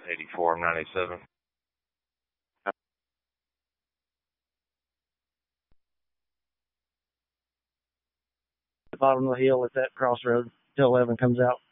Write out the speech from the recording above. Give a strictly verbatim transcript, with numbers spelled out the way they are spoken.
eighty-four ninety-seven. The bottom of the hill at that crossroad till eleven comes out.